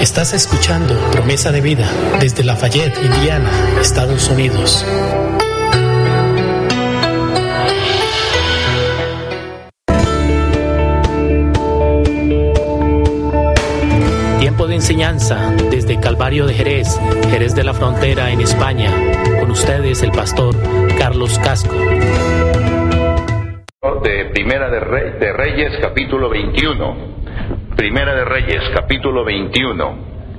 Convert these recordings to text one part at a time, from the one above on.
Estás escuchando Promesa de Vida desde Lafayette, Indiana, Estados Unidos. Tiempo de enseñanza desde Calvario de Jerez, Jerez de la Frontera en España. Con ustedes el pastor Carlos Casco. De Primera de Reyes, capítulo 21. Primera de Reyes, capítulo 21.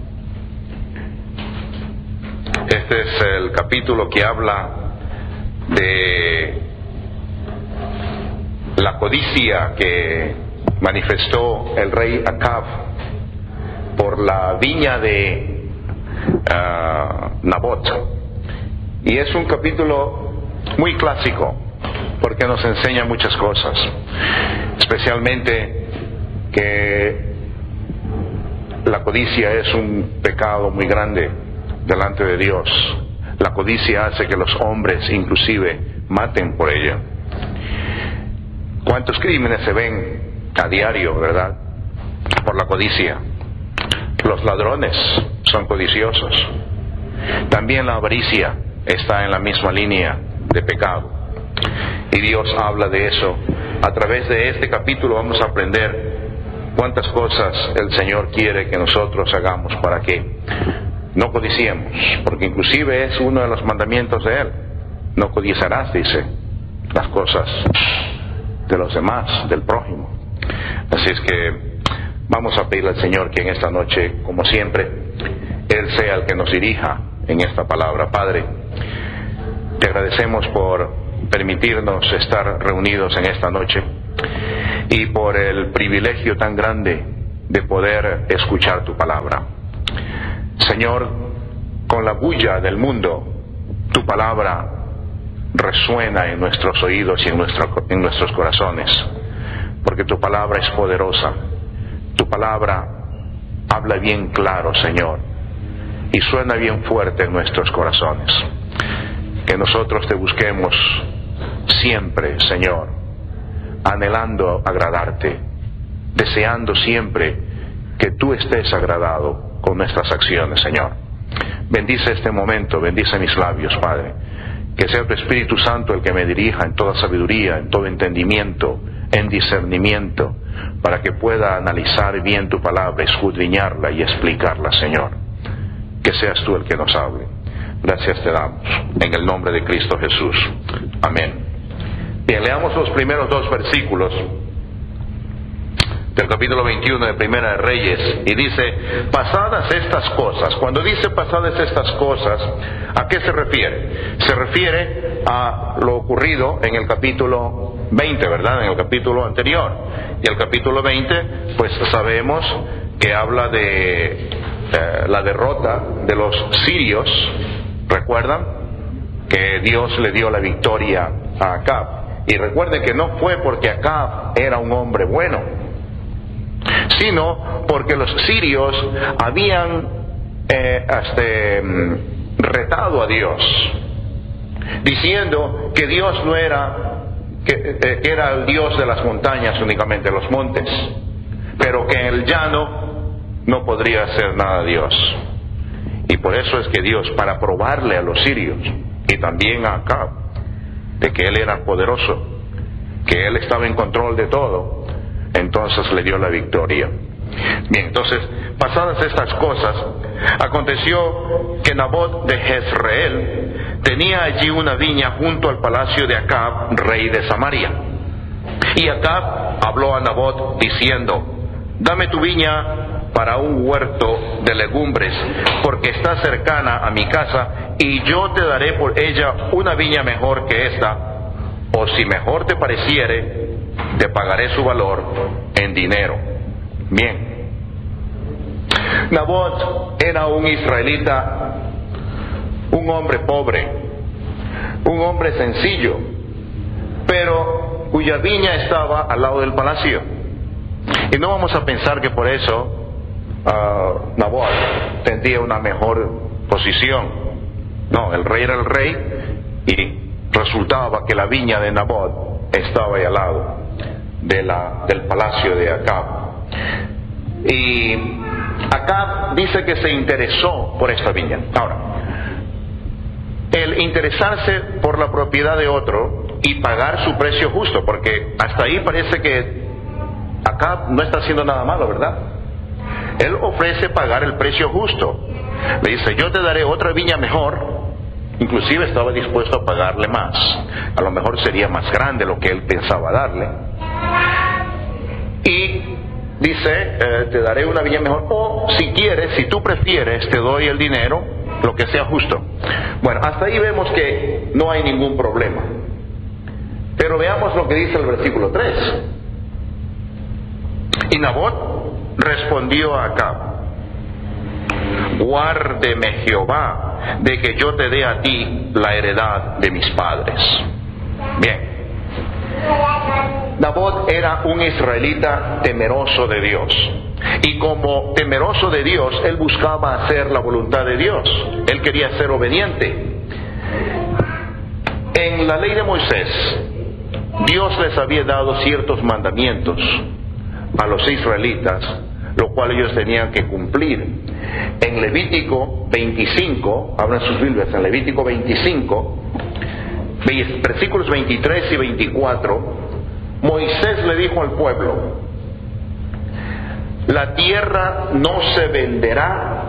Este es el capítulo que habla de la codicia que manifestó el rey Acab por la viña de Nabot. Y es un capítulo muy clásico porque nos enseña muchas cosas, especialmente que la codicia es un pecado muy grande delante de Dios. La codicia hace que los hombres inclusive maten por ella. ¿Cuántos crímenes se ven a diario, verdad? Por la codicia. Los ladrones son codiciosos. También la avaricia está en la misma línea de pecado. Y Dios habla de eso. A través de este capítulo vamos a aprender cuántas cosas el Señor quiere que nosotros hagamos para que no codiciemos, porque inclusive es uno de los mandamientos de Él. No codiciarás, dice, las cosas de los demás, del prójimo. Así es que vamos a pedirle al Señor que en esta noche, como siempre, Él sea el que nos dirija en esta palabra. Padre, te agradecemos por permitirnos estar reunidos en esta noche y por el privilegio tan grande de poder escuchar tu palabra. Señor, con la bulla del mundo, tu palabra resuena en nuestros oídos y en nuestros corazones, porque tu palabra es poderosa. Tu palabra habla bien claro, Señor, y suena bien fuerte en nuestros corazones. Que nosotros te busquemos siempre, Señor, anhelando agradarte, deseando siempre que tú estés agradado con nuestras acciones, Señor. Bendice este momento, bendice mis labios, Padre. Que sea tu Espíritu Santo el que me dirija en toda sabiduría, en todo entendimiento, en discernimiento, para que pueda analizar bien tu palabra, escudriñarla y explicarla, Señor. Que seas tú el que nos hable. Gracias te damos, en el nombre de Cristo Jesús. Amén. Bien, leamos los primeros dos versículos del capítulo 21 de Primera de Reyes, y dice: pasadas estas cosas. Cuando dice pasadas estas cosas, ¿a qué se refiere? Se refiere a lo ocurrido en el capítulo 20, ¿verdad? En el capítulo anterior. Y el capítulo 20, pues sabemos que habla de la derrota de los sirios. ¿Recuerdan? Que Dios le dio la victoria a Acab. Y recuerden que no fue porque Acab era un hombre bueno, sino porque los sirios habían retado a Dios, diciendo que Dios no era, que era el Dios de las montañas únicamente, los montes, pero que en el llano no podría hacer nada Dios. Y por eso es que Dios, para probarle a los sirios y también a Acab de que él era poderoso, que él estaba en control de todo, entonces le dio la victoria. Bien, entonces, pasadas estas cosas, aconteció que Nabot de Jezreel tenía allí una viña junto al palacio de Acab, rey de Samaria. Y Acab habló a Nabot diciendo: dame tu viña para un huerto de legumbres, porque está cercana a mi casa, y yo te daré por ella una viña mejor que esta, o si mejor te pareciere, te pagaré su valor en dinero. Bien. Nabot era un israelita, un hombre pobre, un hombre sencillo, pero cuya viña estaba al lado del palacio. Y no vamos a pensar que por eso Nabot tendría una mejor posición. No, el rey era el rey, y resultaba que la viña de Nabot estaba ahí al lado del palacio de Acab. Y Acab dice que se interesó por esta viña. Ahora, el interesarse por la propiedad de otro y pagar su precio justo, porque hasta ahí parece que Acab no está haciendo nada malo, ¿verdad? Él ofrece pagar el precio justo. Le dice, yo te daré otra viña mejor. Inclusive estaba dispuesto a pagarle más. A lo mejor sería más grande lo que él pensaba darle. Y dice, te daré una viña mejor. O si quieres, si tú prefieres, te doy el dinero, lo que sea justo. Bueno, hasta ahí vemos que no hay ningún problema. Pero veamos lo que dice el versículo 3. Y Nabot respondió a Acab, guárdeme Jehová de que yo te dé a ti la heredad de mis padres. Bien, Nabot era un israelita temeroso de Dios, y como temeroso de Dios, él buscaba hacer la voluntad de Dios. Él quería ser obediente. En la ley de Moisés, Dios les había dado ciertos mandamientos a los israelitas, lo cual ellos tenían que cumplir. En Levítico 25, abran sus Biblias, en Levítico 25, versículos 23 y 24, Moisés le dijo al pueblo, la tierra no se venderá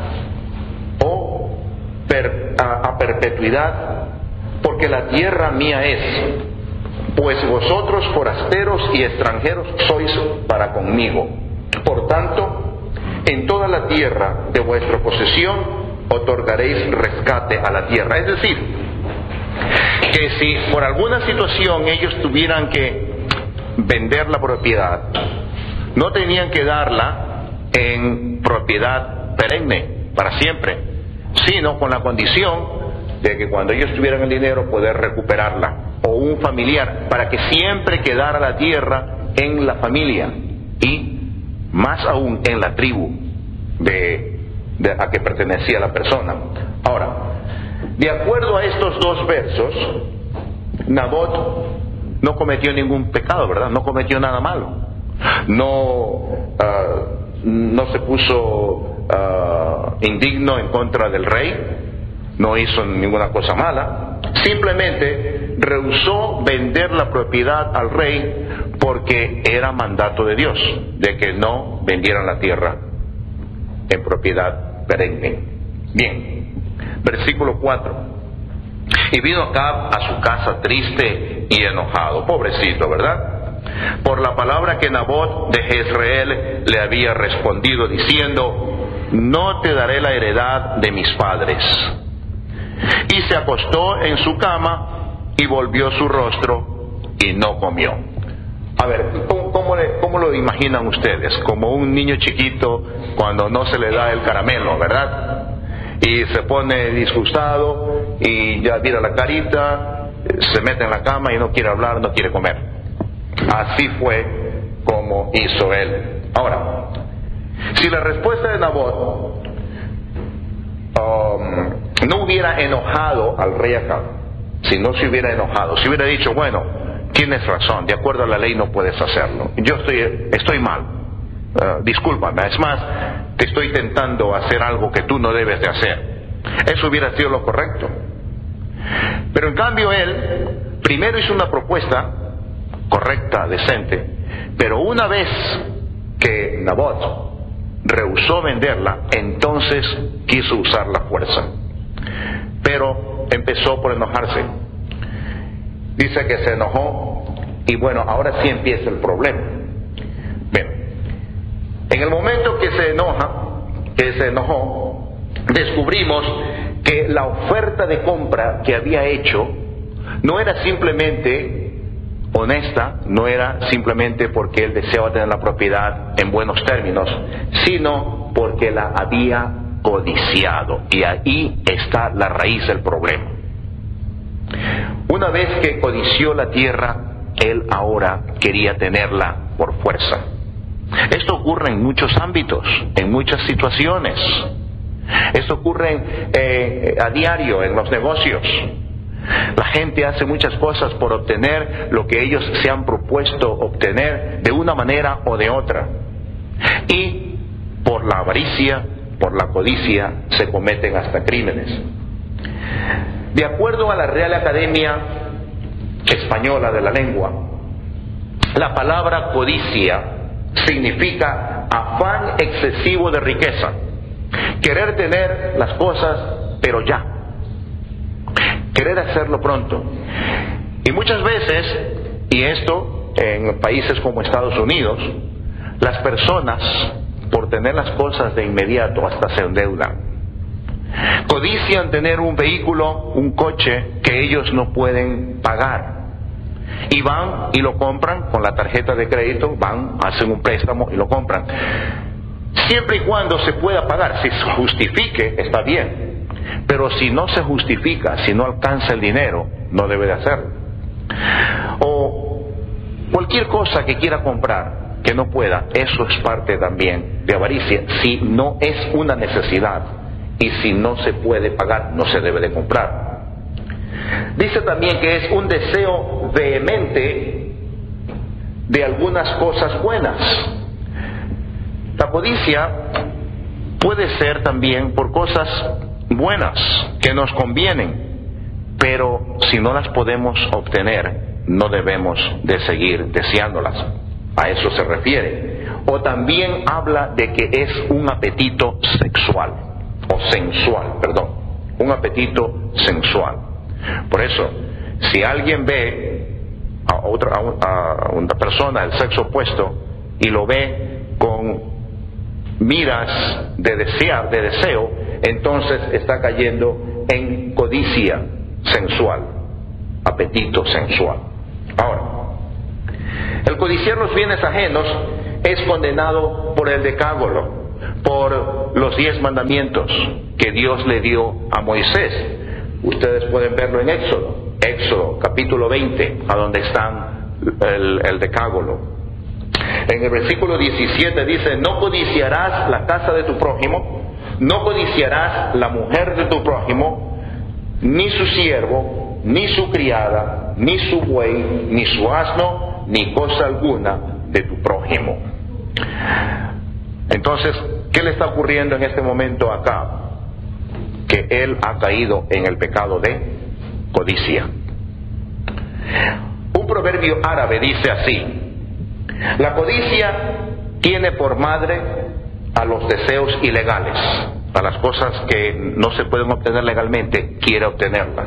a perpetuidad, porque la tierra mía es, pues vosotros forasteros y extranjeros sois para conmigo. Por tanto, en toda la tierra de vuestra posesión otorgaréis rescate a la tierra. Es decir, que si por alguna situación ellos tuvieran que vender la propiedad, no tenían que darla en propiedad perenne, para siempre, sino con la condición de que cuando ellos tuvieran el dinero poder recuperarla, o un familiar, para que siempre quedara la tierra en la familia y más aún en la tribu a que pertenecía la persona. Ahora, de acuerdo a estos dos versos, Nabot no cometió ningún pecado, ¿verdad? No cometió nada malo. No se puso indigno en contra del rey, no hizo ninguna cosa mala. Simplemente rehusó vender la propiedad al rey porque era mandato de Dios de que no vendieran la tierra en propiedad perenne. Bien, versículo 4. Y vino Acab a su casa triste y enojado, pobrecito, ¿verdad? Por la palabra que Nabot de Jezreel le había respondido diciendo, no te daré la heredad de mis padres. Y se acostó en su cama y volvió su rostro y no comió. A ver, ¿cómo lo imaginan ustedes? Como un niño chiquito cuando no se le da el caramelo, ¿verdad? Y se pone disgustado y ya tira la carita, se mete en la cama y no quiere hablar, no quiere comer. Así fue como hizo él. Ahora, si la respuesta de Nabot no hubiera enojado al rey Acab, si no se hubiera enojado, si hubiera dicho, bueno, tienes razón, de acuerdo a la ley no puedes hacerlo, yo estoy mal, discúlpame, es más, te estoy tentando a hacer algo que tú no debes de hacer, eso hubiera sido lo correcto. Pero en cambio él primero hizo una propuesta correcta, decente, pero una vez que Nabot rehusó venderla, entonces quiso usar la fuerza, pero empezó por enojarse. Dice que se enojó y bueno, ahora sí empieza el problema. Bien, en el momento que se enojó, descubrimos que la oferta de compra que había hecho no era simplemente honesta, no era simplemente porque él deseaba tener la propiedad en buenos términos, sino porque la había codiciado, y ahí está la raíz del problema. Una vez que codició la tierra, él ahora quería tenerla por fuerza. Esto ocurre en muchos ámbitos, en muchas situaciones. Esto ocurre a diario en los negocios. La gente hace muchas cosas por obtener lo que ellos se han propuesto obtener de una manera o de otra. Y por la avaricia, por la codicia, se cometen hasta crímenes. De acuerdo a la Real Academia Española de la Lengua, la palabra codicia significa afán excesivo de riqueza, querer tener las cosas, pero ya, querer hacerlo pronto. Y muchas veces, y esto en países como Estados Unidos, las personas, por tener las cosas de inmediato, hasta se endeudan. Codician tener un vehículo, un coche que ellos no pueden pagar. Y van y lo compran con la tarjeta de crédito, van, hacen un préstamo y lo compran. Siempre y cuando se pueda pagar, si se justifique, está bien. Pero si no se justifica, si no alcanza el dinero, no debe de hacerlo. O cualquier cosa que quiera comprar, que no pueda, eso es parte también de avaricia. Si no es una necesidad y si no se puede pagar, no se debe de comprar. Dice también que es un deseo vehemente de algunas cosas buenas. La codicia puede ser también por cosas buenas que nos convienen, pero si no las podemos obtener, no debemos de seguir deseándolas. A eso se refiere. O también habla de que es un apetito sexual, o sensual, perdón, un apetito sensual. Por eso, si alguien ve a una persona del sexo opuesto y lo ve con miras de deseo, entonces está cayendo en codicia sensual, apetito sensual. Ahora, el codiciar los bienes ajenos es condenado por el decálogo, por los 10 mandamientos que Dios le dio a Moisés. Ustedes pueden verlo en Éxodo capítulo 20, a donde están el decálogo. En el versículo 17 dice: no codiciarás la casa de tu prójimo, no codiciarás la mujer de tu prójimo, ni su siervo, ni su criada, ni su buey, ni su asno, ni cosa alguna de tu prójimo. Entonces, ¿qué le está ocurriendo en este momento acá? Que él ha caído en el pecado de codicia. Un proverbio árabe dice así: la codicia tiene por madre a los deseos ilegales, a las cosas que no se pueden obtener legalmente, quiere obtenerlas.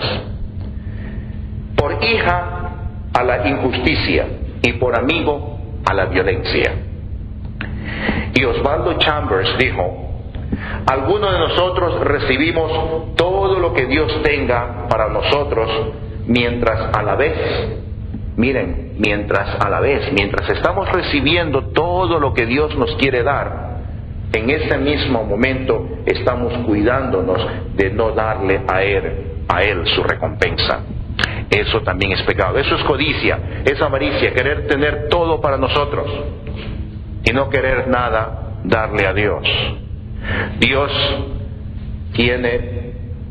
Por hija a la injusticia y por amigo a la violencia. Y Osvaldo Chambers dijo: algunos de nosotros recibimos todo lo que Dios tenga para nosotros, mientras a la vez estamos recibiendo todo lo que Dios nos quiere dar, en ese mismo momento estamos cuidándonos de no darle a Él su recompensa. Eso también es pecado. Eso es codicia, es avaricia, querer tener todo para nosotros y no querer nada darle a Dios. Dios tiene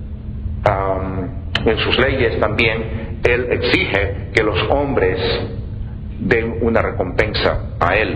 en sus leyes también, Él exige que los hombres den una recompensa a Él.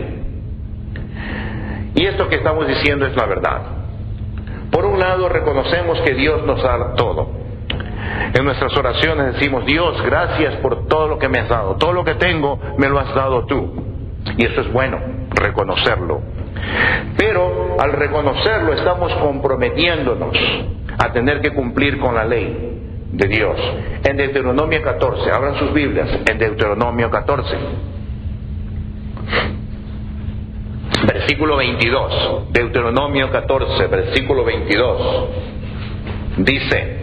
Y esto que estamos diciendo es la verdad. Por un lado, reconocemos que Dios nos da todo. En nuestras oraciones decimos: Dios, gracias por todo lo que me has dado, todo lo que tengo me lo has dado tú. Y eso es bueno, reconocerlo. Pero al reconocerlo estamos comprometiéndonos a tener que cumplir con la ley de Dios. En Deuteronomio 14, abran sus Biblias, en Deuteronomio 14, versículo 22, Deuteronomio 14, versículo 22, dice: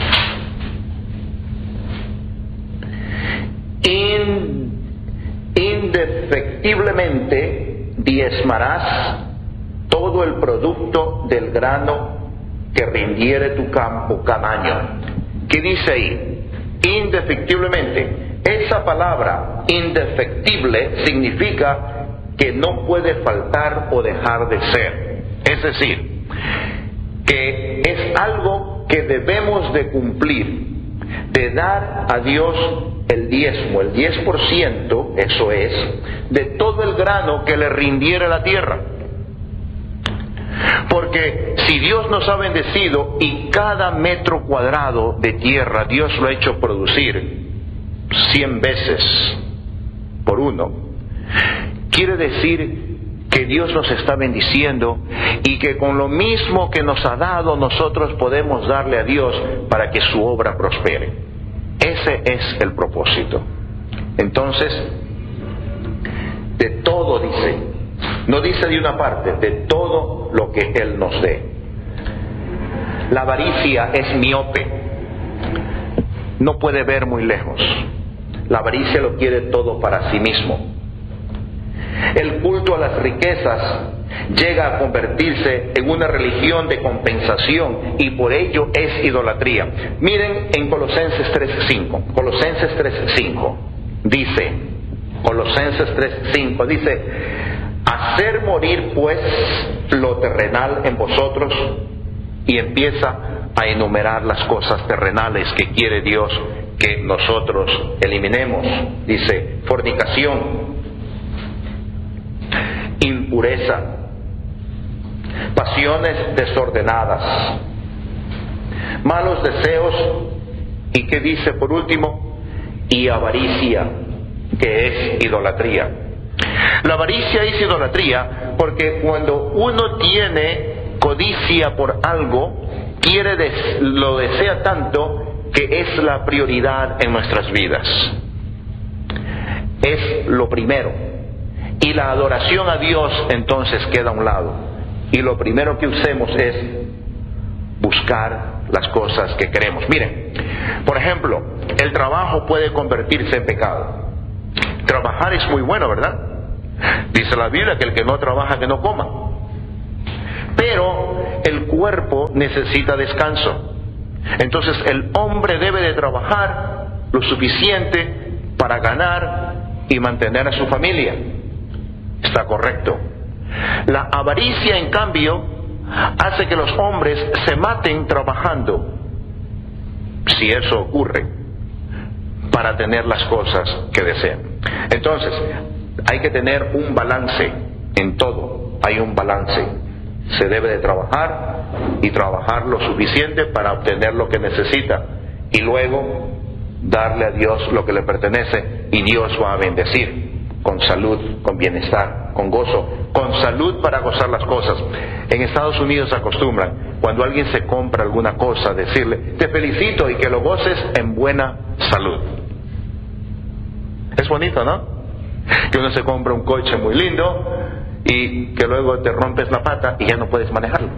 indefectiblemente diezmarás todo el producto del grano que rindiere tu campo cada año. ¿Qué dice ahí? Indefectiblemente. Esa palabra indefectible significa que no puede faltar o dejar de ser. Es decir, que es algo que debemos de cumplir, de dar a Dios el diezmo, el 10%, eso es, de todo el grano que le rindiera la tierra. Porque si Dios nos ha bendecido y cada metro cuadrado de tierra Dios lo ha hecho producir 100 veces por uno, quiere decir que Dios nos está bendiciendo y que con lo mismo que nos ha dado nosotros podemos darle a Dios para que su obra prospere. Ese es el propósito. Entonces, de todo dice, no dice de una parte, de todo lo que Él nos dé. La avaricia es miope, no puede ver muy lejos. La avaricia lo quiere todo para sí mismo. El culto a las riquezas llega a convertirse en una religión de compensación y por ello es idolatría. Miren en Colosenses 3:5. Colosenses 3:5 dice, Colosenses 3:5 dice: hacer morir pues lo terrenal en vosotros, y empieza a enumerar las cosas terrenales que quiere Dios que nosotros eliminemos. Dice: fornicación, impureza, pasiones desordenadas, malos deseos, y ¿qué dice por último? Y avaricia, que es idolatría. La avaricia es idolatría porque cuando uno tiene codicia por algo, lo desea tanto que es la prioridad en nuestras vidas. Es lo primero. Y la adoración a Dios entonces queda a un lado. Y lo primero que usemos es buscar las cosas que queremos. Miren, por ejemplo, el trabajo puede convertirse en pecado. Trabajar es muy bueno, ¿verdad? Dice la Biblia que el que no trabaja, que no coma. Pero el cuerpo necesita descanso. Entonces el hombre debe de trabajar lo suficiente para ganar y mantener a su familia. Está correcto. La avaricia, en cambio, hace que los hombres se maten trabajando, si eso ocurre, para tener las cosas que desean. Entonces, hay que tener un balance en todo. Hay un balance. Se debe de trabajar y trabajar lo suficiente para obtener lo que necesita y luego darle a Dios lo que le pertenece, y Dios va a bendecir con salud, con bienestar, con gozo, con salud para gozar las cosas. En Estados Unidos acostumbran, cuando alguien se compra alguna cosa, decirle: te felicito y que lo goces en buena salud. Es bonito, ¿no? Que uno se compra un coche muy lindo y que luego te rompes la pata y ya no puedes manejarlo.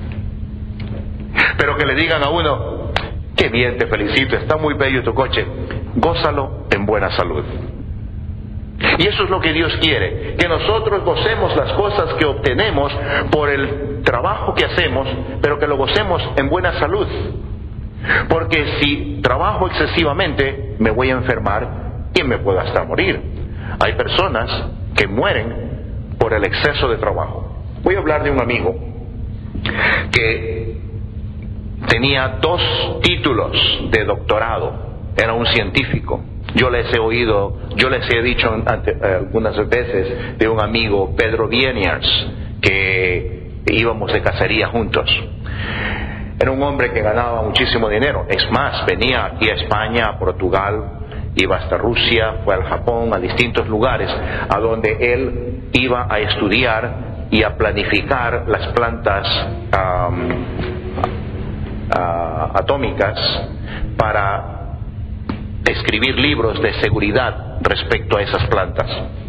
Pero que le digan a uno: qué bien, te felicito, está muy bello tu coche, gózalo en buena salud. Y eso es lo que Dios quiere, que nosotros gocemos las cosas que obtenemos por el trabajo que hacemos, pero que lo gocemos en buena salud. Porque si trabajo excesivamente, me voy a enfermar y me puedo hasta morir. Hay personas que mueren por el exceso de trabajo. Voy a hablar de un amigo que tenía 2 títulos de doctorado, era un científico. Yo les he dicho algunas veces de un amigo, Pedro Vieniers, que íbamos de cacería juntos. Era un hombre que ganaba muchísimo dinero. Es más, venía aquí a España, a Portugal, iba hasta Rusia, fue al Japón, a distintos lugares, a donde él iba a estudiar y a planificar las plantas atómicas para escribir libros de seguridad respecto a esas plantas.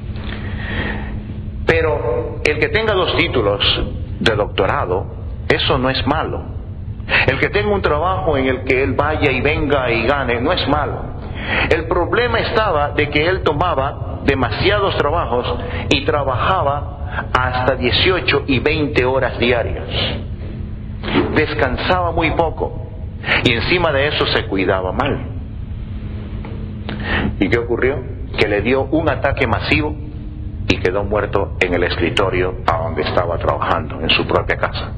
Pero el que tenga 2 títulos de doctorado, eso no es malo. El que tenga un trabajo en el que él vaya y venga y gane, no es malo. El problema estaba de que él tomaba demasiados trabajos y trabajaba hasta 18 y 20 horas diarias. Descansaba muy poco y encima de eso se cuidaba mal. ¿Y qué ocurrió? Que le dio un ataque masivo y quedó muerto en el escritorio a donde estaba trabajando, en su propia casa.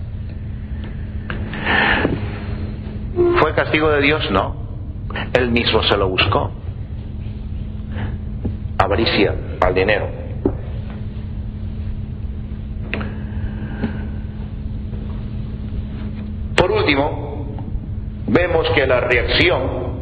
¿Fue castigo de Dios? No. Él mismo se lo buscó. Avaricia al dinero. por último, vemos que la reacción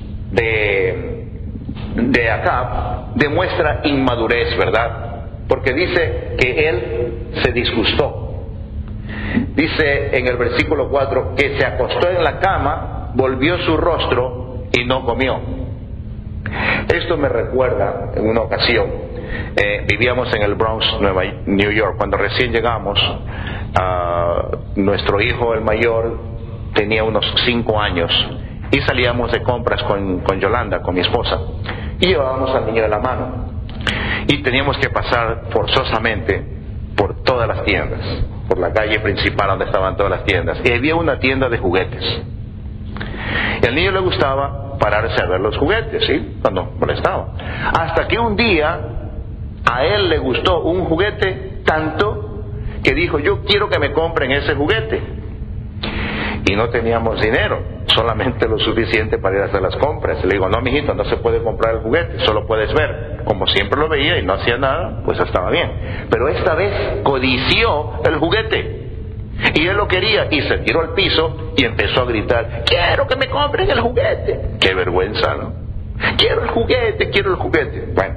de Acab demuestra inmadurez, ¿verdad? Porque dice que él se disgustó. Dice en el versículo 4 que se acostó en la cama, volvió su rostro y no comió. Esto me recuerda en una ocasión, vivíamos en el Bronx, New York, cuando recién llegamos. Nuestro hijo, el mayor, tenía unos 5 años y salíamos de compras con Yolanda, con mi esposa, y llevábamos al niño de la mano y teníamos que pasar forzosamente por todas las tiendas, por la calle principal donde estaban todas las tiendas, y había una tienda de juguetes y al niño le gustaba pararse a ver los juguetes, ¿sí? Cuando molestaba, hasta que un día a él le gustó un juguete tanto que dijo: yo quiero que me compren ese juguete. Y no teníamos dinero, solamente lo suficiente para ir a hacer las compras. Le digo: no, mijito, no se puede comprar el juguete, solo puedes ver. Como siempre lo veía y no hacía nada, pues estaba bien. Pero esta vez codició el juguete y él lo quería, y se tiró al piso y empezó a gritar: quiero que me compren el juguete. Qué vergüenza, ¿no? Quiero el juguete, quiero el juguete. Bueno,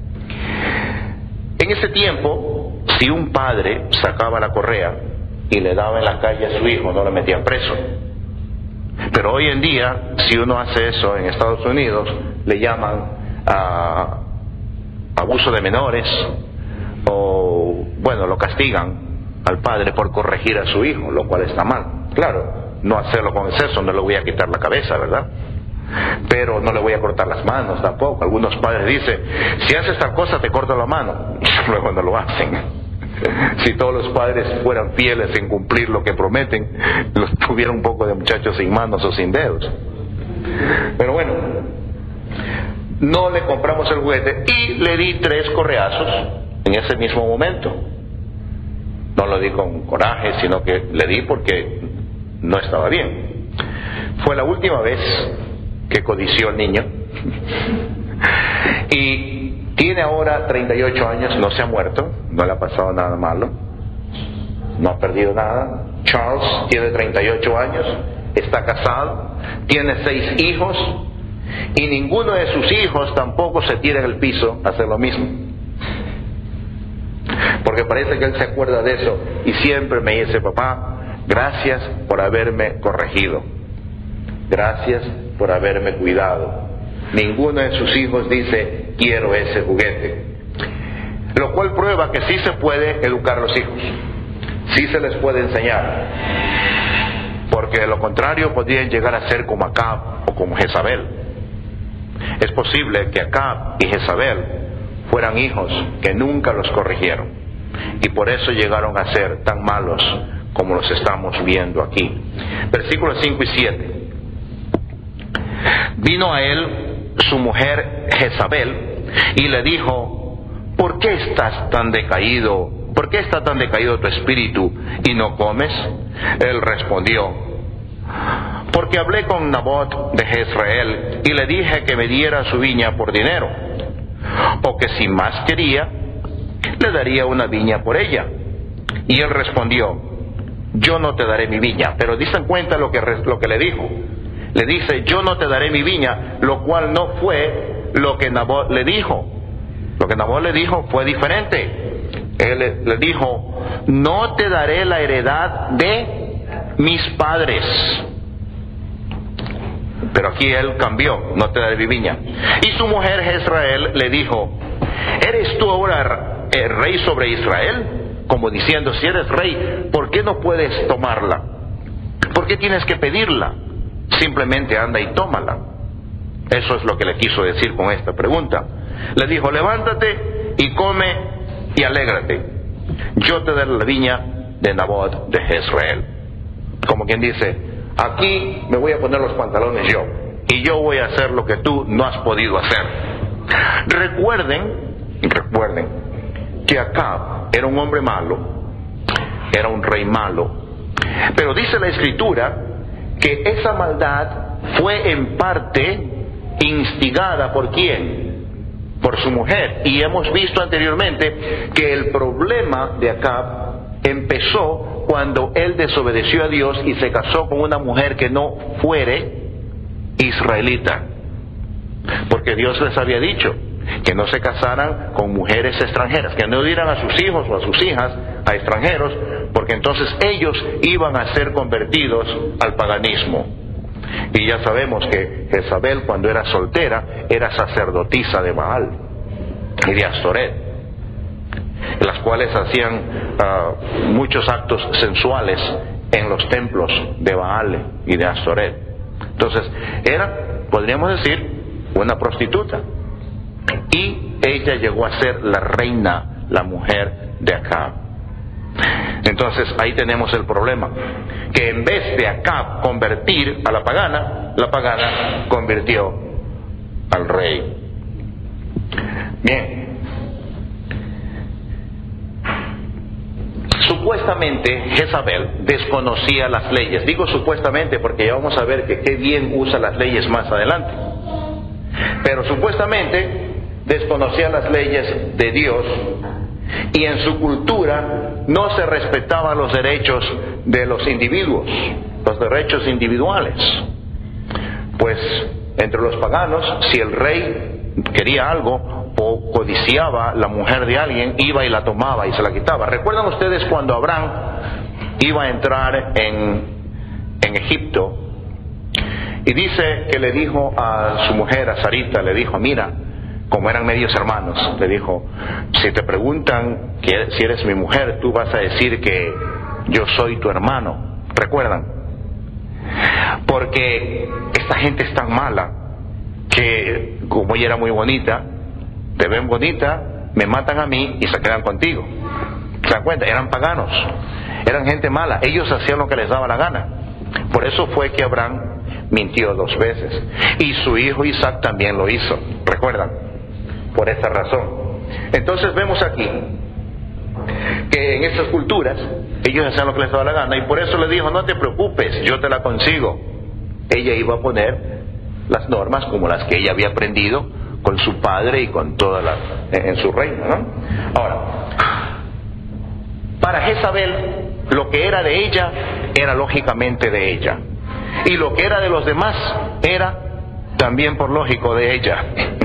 en ese tiempo, si un padre sacaba la correa y le daba en la calle a su hijo, no lo metían preso. Pero hoy en día, si uno hace eso en Estados Unidos, le llaman abuso de menores, o bueno, lo castigan al padre por corregir a su hijo, lo cual está mal. Claro, no hacerlo con exceso, no le voy a quitar la cabeza, ¿verdad? Pero no le voy a cortar las manos tampoco. Algunos padres dicen: si haces tal cosa te corto la mano. Luego no lo hacen. Si todos los padres fueran fieles en cumplir lo que prometen, los tuviera un poco de muchachos sin manos o sin dedos. Pero bueno, no le compramos el juguete y le di 3 correazos en ese mismo momento. No lo di con coraje, sino que le di porque no estaba bien. Fue la última vez que codició el niño. Y tiene ahora 38 años, no se ha muerto, no le ha pasado nada malo, no ha perdido nada. Charles tiene 38 años, está casado, tiene 6 hijos, y ninguno de sus hijos tampoco se tira en el piso a hacer lo mismo. Porque parece que él se acuerda de eso y siempre me dice: papá, gracias por haberme corregido, gracias por haberme cuidado. Ninguno de sus hijos dice: quiero ese juguete. Lo cual prueba que sí se puede educar a los hijos, sí se les puede enseñar, porque de lo contrario podrían llegar a ser como Acab o como Jezabel. Es posible que Acab y Jezabel fueran hijos que nunca los corrigieron, y por eso llegaron a ser tan malos como los estamos viendo aquí. Versículos 5 y 7. Vino a él su mujer Jezabel y le dijo: ¿por qué estás tan decaído? ¿Por qué está tan decaído tu espíritu y no comes? Él respondió: porque hablé con Nabot de Jezreel y le dije que me diera su viña por dinero, o que si más quería, le daría una viña por ella. Y él respondió: yo no te daré mi viña. Pero diste en cuenta lo que le dijo. Le dice: yo no te daré mi viña, lo cual no fue lo que Nabot le dijo. Lo que Nabot le dijo fue diferente. Él le dijo: no te daré la heredad de mis padres. Pero aquí él cambió: no te daré mi viña. Y su mujer Jezreel le dijo: ¿eres tú ahora el rey sobre Israel? Como diciendo: si eres rey, ¿por qué no puedes tomarla? ¿Por qué tienes que pedirla? Simplemente anda y tómala. Eso es lo que le quiso decir con esta pregunta. Le dijo: levántate y come y alégrate, yo te daré la viña de Nabot de Jezreel. Como quien dice: aquí me voy a poner los pantalones yo, y yo voy a hacer lo que tú no has podido hacer. Recuerden que Acab era un hombre malo, era un rey malo, pero dice la Escritura que esa maldad fue en parte instigada ¿por quién? Por su mujer. Y hemos visto anteriormente que el problema de Acab empezó cuando él desobedeció a Dios y se casó con una mujer que no fuere israelita. Porque Dios les había dicho que no se casaran con mujeres extranjeras, que no dieran a sus hijos o a sus hijas a extranjeros, porque entonces ellos iban a ser convertidos al paganismo. Y ya sabemos que Jezabel, cuando era soltera, era sacerdotisa de Baal y de Astoret, las cuales hacían muchos actos sensuales en los templos de Baal y de Astoret. Entonces era, podríamos decir, una prostituta, y ella llegó a ser la reina, la mujer de Acab. Entonces ahí tenemos el problema, que en vez de Acab convertir a la pagana convirtió al rey. Bien, supuestamente Jezabel desconocía las leyes. Digo supuestamente porque ya vamos a ver que qué bien usa las leyes más adelante. Pero supuestamente desconocía las leyes de Dios, y en su cultura no se respetaban los derechos de los individuos, los derechos individuales. Pues entre los paganos, si el rey quería algo o codiciaba la mujer de alguien, iba y la tomaba y se la quitaba. ¿Recuerdan ustedes cuando Abraham iba a entrar en Egipto? Y dice que le dijo a su mujer, a Sarita, le dijo: mira, como eran medios hermanos, le dijo: si te preguntan si eres mi mujer, tú vas a decir que yo soy tu hermano. ¿Recuerdan? Porque esta gente es tan mala que, como ella era muy bonita, te ven bonita, me matan a mí y se quedan contigo. ¿Se dan cuenta? Eran paganos, eran gente mala, ellos hacían lo que les daba la gana. Por eso fue que Abraham mintió 2 veces, y su hijo Isaac también lo hizo. ¿Recuerdan? Por esa razón. Entonces vemos aquí que en esas culturas ellos hacían lo que les daba la gana, y por eso le dijo: no te preocupes, yo te la consigo. Ella iba a poner las normas como las que ella había aprendido con su padre y con toda en su reino, ¿no? Ahora, para Jezabel, lo que era de ella era lógicamente de ella, y lo que era de los demás era también por lógico de ella.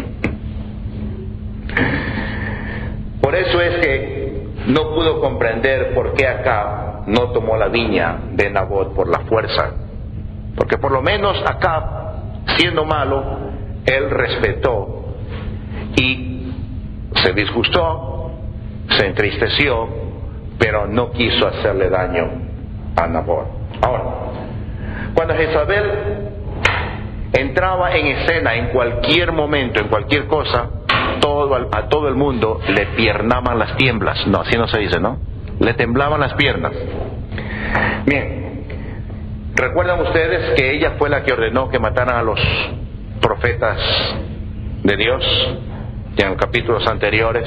Por eso es que no pudo comprender por qué Acab no tomó la viña de Nabot por la fuerza, porque por lo menos Acab, siendo malo, él respetó y se disgustó, se entristeció, pero no quiso hacerle daño a Nabot. Ahora, cuando Jezabel entraba en escena en cualquier momento, en cualquier cosa, a todo el mundo le piernaban las tiemblas. No, así no se dice, ¿no? Le temblaban las piernas. Bien, ¿recuerdan ustedes que ella fue la que ordenó que mataran a los profetas de Dios? Y en los capítulos anteriores,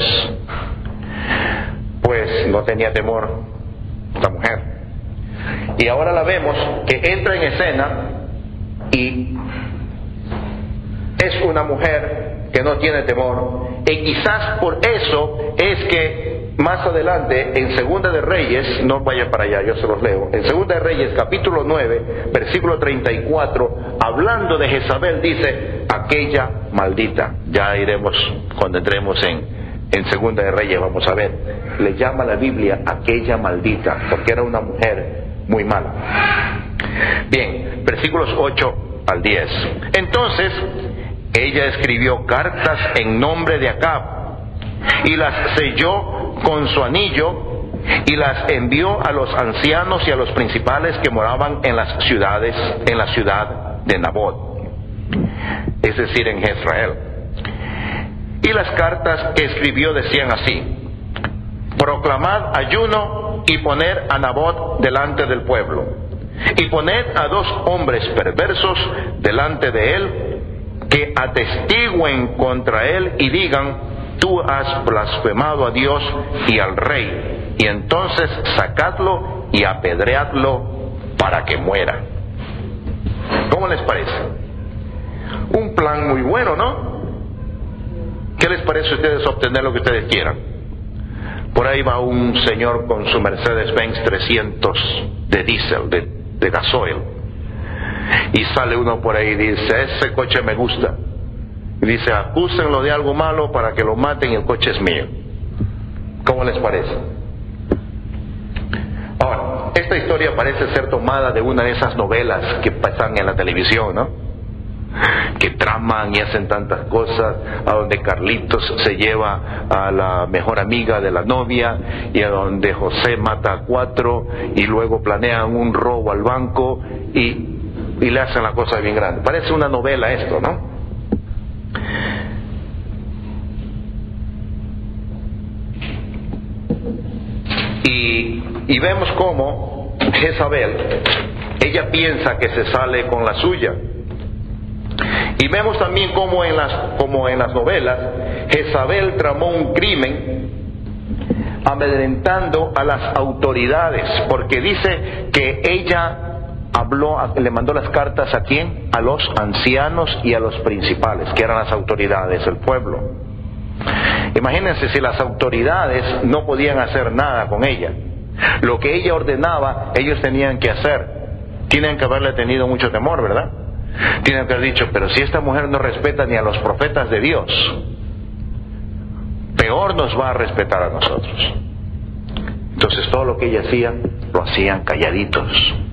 pues no tenía temor la mujer. Y ahora la vemos que entra en escena y es una mujer que no tiene temor, y quizás por eso es que más adelante en Segunda de Reyes, no vaya para allá, yo se los leo, en Segunda de Reyes capítulo 9 versículo 34, hablando de Jezabel, dice: aquella maldita. Ya iremos, cuando entremos en Segunda de Reyes, vamos a ver, le llama la Biblia aquella maldita, porque era una mujer muy mala. Bien, versículos 8 al 10. Entonces ella escribió cartas en nombre de Acab y las selló con su anillo y las envió a los ancianos y a los principales que moraban en la ciudad de Nabot, es decir, en Jezreel. Y las cartas que escribió decían así: proclamad ayuno y poner a Nabot delante del pueblo, y poned a 2 hombres perversos delante de él, que atestiguen contra él y digan: tú has blasfemado a Dios y al rey, y entonces sacadlo y apedreadlo para que muera. ¿Cómo les parece? Un plan muy bueno, ¿no? ¿Qué les parece a ustedes obtener lo que ustedes quieran? Por ahí va un señor con su Mercedes-Benz 300 de diésel, de gasoil. Y sale uno por ahí y dice, ese coche me gusta. Y dice, acúsenlo de algo malo para que lo maten y el coche es mío. ¿Cómo les parece? Ahora, esta historia parece ser tomada de una de esas novelas que pasan en la televisión, ¿no? Que traman y hacen tantas cosas, a donde Carlitos se lleva a la mejor amiga de la novia, y a donde José mata a 4, y luego planean un robo al banco y le hacen la cosa bien grande. Parece una novela esto, ¿no? Y vemos cómo Jezabel, ella piensa que se sale con la suya. Y vemos también como en las novelas, Jezabel tramó un crimen amedrentando a las autoridades, porque dice que ella le mandó las cartas ¿a quién? A los ancianos y a los principales, que eran las autoridades del pueblo. Imagínense si las autoridades no podían hacer nada con ella. Lo que ella ordenaba, ellos tenían que hacer. Tienen que haberle tenido mucho temor, ¿verdad? Tienen que haber dicho, pero si esta mujer no respeta ni a los profetas de Dios, peor nos va a respetar a nosotros. Entonces todo lo que ella hacía, lo hacían calladitos.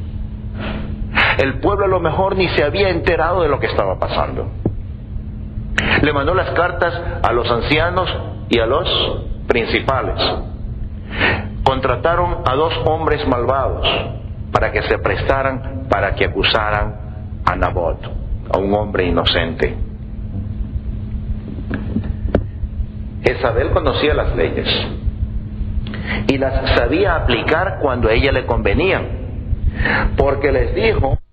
El pueblo a lo mejor ni se había enterado de lo que estaba pasando. Le mandó las cartas a los ancianos y a los principales. Contrataron a 2 hombres malvados para que se prestaran, para que acusaran a Nabot, a un hombre inocente. Jezabel conocía las leyes y las sabía aplicar cuando a ella le convenían, porque les dijo